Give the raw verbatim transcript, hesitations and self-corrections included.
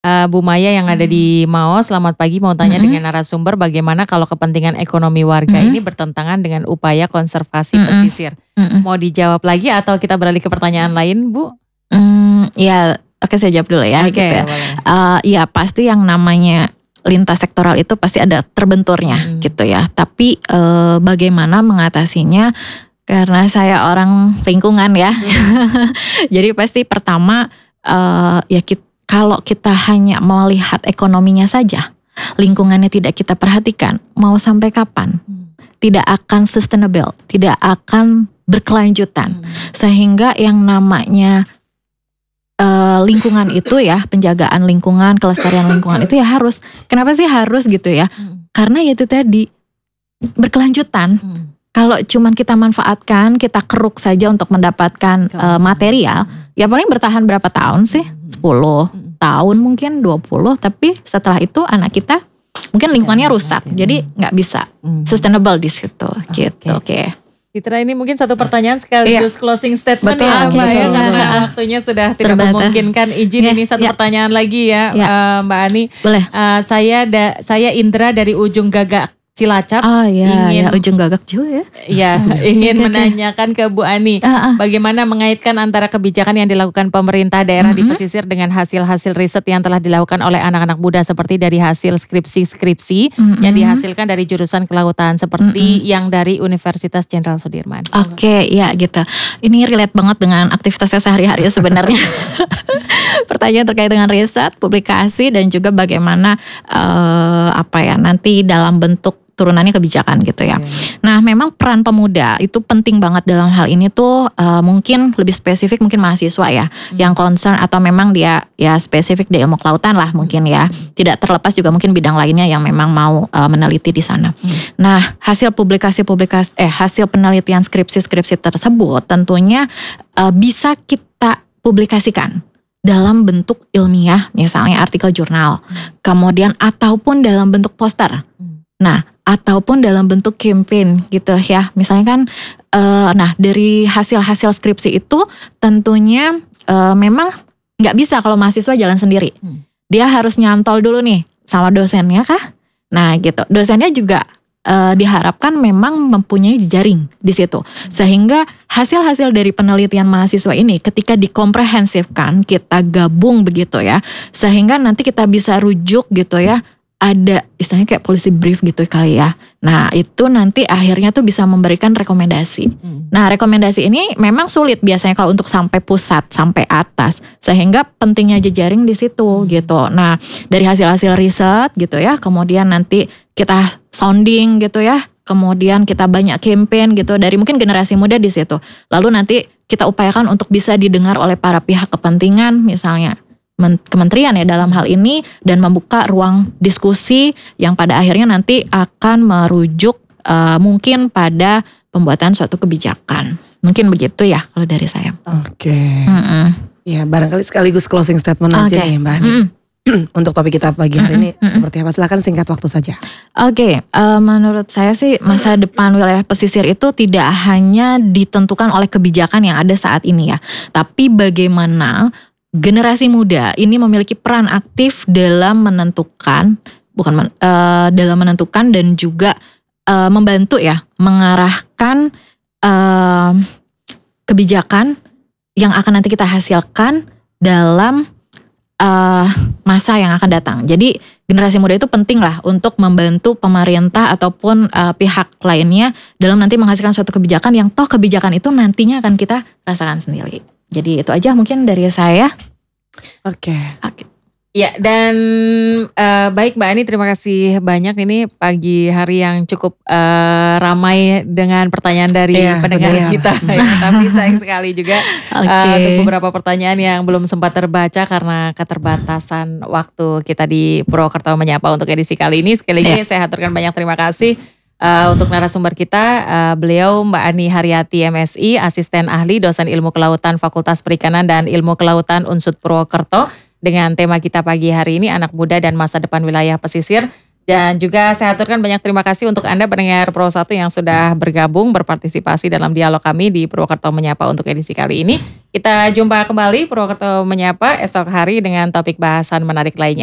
uh, Bu Maya yang ada di Maos. Selamat pagi, mau tanya Mm-mm. dengan narasumber bagaimana kalau kepentingan ekonomi warga Mm-mm. ini bertentangan dengan upaya konservasi Mm-mm. pesisir. Mm-mm. Mau dijawab lagi atau kita beralih ke pertanyaan lain, Bu? Mm, ya, oke saya jawab dulu ya. Oke, gitu ya. boleh. Uh, ya pasti yang namanya lintas sektoral itu pasti ada terbenturnya Hmm. gitu ya. Tapi uh, bagaimana mengatasinya? Karena saya orang lingkungan ya. Hmm. Jadi pasti pertama uh, ya kita, kalau kita hanya melihat ekonominya saja, lingkungannya tidak kita perhatikan, mau sampai kapan? Hmm. Tidak akan sustainable, tidak akan berkelanjutan. Hmm. Sehingga yang namanya uh, lingkungan itu ya, penjagaan lingkungan, kelestarian lingkungan itu ya harus. Kenapa sih harus gitu ya? Hmm. Karena ya itu tadi berkelanjutan. Hmm. Kalau cuman kita manfaatkan, kita keruk saja untuk mendapatkan uh, material, ya paling bertahan berapa tahun sih? sepuluh tahun mungkin, dua puluh, tapi setelah itu anak kita mungkin lingkungannya rusak. Jadi nggak bisa sustainable di situ gitu. Oke. Citra, ini mungkin satu pertanyaan sekaligus closing statement. Betul, ya Mbak betul, ya, betul. karena waktunya sudah tidak Terbatas. memungkinkan. Izin Ya, ini satu ya. pertanyaan lagi ya, Ya. uh, Mbak Ani. Boleh. Uh, saya da, saya Indra dari ujung Gagak Cilacap. Oh ya, ingin ya ujung gagak juga ya. ya ingin Oke, oke. menanyakan ke Bu Ani, Ah, ah. bagaimana mengaitkan antara kebijakan yang dilakukan pemerintah daerah di Mm-mm. pesisir dengan hasil-hasil riset yang telah dilakukan oleh anak-anak muda seperti dari hasil skripsi-skripsi Mm-mm. yang dihasilkan dari jurusan kelautan seperti Mm-mm. yang dari Universitas Jenderal Sudirman. Oke, ya gitu. Ini relate banget dengan aktivitas saya sehari-hari sebenarnya. Pertanyaan terkait dengan riset, publikasi, dan juga bagaimana eh, apa ya nanti dalam bentuk turunannya kebijakan gitu ya. Oke. Nah, memang peran pemuda itu penting banget dalam hal ini tuh eh, mungkin lebih spesifik mungkin mahasiswa ya yang concern atau memang dia ya spesifik di ilmu kelautan lah mungkin ya. Tidak terlepas juga mungkin bidang lainnya yang memang mau eh, meneliti di sana. Nah, hasil publikasi-publikasi eh hasil penelitian skripsi-skripsi tersebut tentunya eh, bisa kita publikasikan dalam bentuk ilmiah, misalnya artikel jurnal, kemudian ataupun dalam bentuk poster. Nah, ataupun dalam bentuk campaign gitu ya. Misalnya kan, uh, nah dari hasil-hasil skripsi itu tentunya uh, memang nggak bisa kalau mahasiswa jalan sendiri. Hmm. Dia harus nyantol dulu nih sama dosennya kah? Nah gitu, dosennya juga uh, diharapkan memang mempunyai jejaring di situ. Sehingga hasil-hasil dari penelitian mahasiswa ini ketika dikomprehensifkan, kita gabung begitu ya. Sehingga nanti kita bisa rujuk gitu ya. Ada istilahnya kayak policy brief gitu kali ya. Nah itu nanti akhirnya tuh bisa memberikan rekomendasi. Hmm. Nah rekomendasi ini memang sulit biasanya kalau untuk sampai pusat, sampai atas. Sehingga pentingnya jejaring di situ Hmm. gitu. Nah dari hasil-hasil riset gitu ya. Kemudian nanti kita sounding gitu ya. Kemudian kita banyak campaign gitu dari mungkin generasi muda di situ. Lalu nanti kita upayakan untuk bisa didengar oleh para pihak kepentingan misalnya kementerian ya dalam hal ini dan membuka ruang diskusi yang pada akhirnya nanti akan merujuk uh, mungkin pada pembuatan suatu kebijakan. Mungkin begitu ya kalau dari saya. Oke. Mm-mm. Ya barangkali sekaligus closing statement aja Oke. nih Mbak Ani. Mm-mm. Untuk topik kita pagi hari ini Mm-mm. seperti apa? Silakan singkat waktu saja. Oke, uh, menurut saya sih masa depan wilayah pesisir itu tidak hanya ditentukan oleh kebijakan yang ada saat ini ya. Tapi bagaimana generasi muda ini memiliki peran aktif dalam menentukan, bukan men, uh, dalam menentukan dan juga uh, membantu ya mengarahkan uh, kebijakan yang akan nanti kita hasilkan dalam uh, masa yang akan datang. Jadi generasi muda itu penting lah untuk membantu pemerintah ataupun uh, pihak lainnya dalam nanti menghasilkan suatu kebijakan yang toh kebijakan itu nantinya akan kita rasakan sendiri. Jadi itu aja mungkin dari saya. Oke. Oke. Ya, dan uh, baik Mbak Ani, terima kasih banyak. Ini pagi hari yang cukup uh, ramai dengan pertanyaan dari Iya, pendengar benar. kita. Ya, tapi sayang sekali juga Oke. uh, untuk beberapa pertanyaan yang belum sempat terbaca karena keterbatasan waktu kita di Purwokerto Menyapa untuk edisi kali ini. Sekali lagi saya haturkan banyak terima kasih uh, untuk narasumber kita. Uh, beliau Mbak Ani Haryati M Si, Asisten Ahli Dosen Ilmu Kelautan Fakultas Perikanan dan Ilmu Kelautan U N S U D Purwokerto. Dengan tema kita pagi hari ini, anak muda dan masa depan wilayah pesisir. Dan juga saya aturkan banyak terima kasih untuk Anda pendengar Pro satu yang sudah bergabung, berpartisipasi dalam dialog kami di Purwokerto Menyapa untuk edisi kali ini. Kita jumpa kembali Purwokerto Menyapa esok hari dengan topik bahasan menarik lainnya.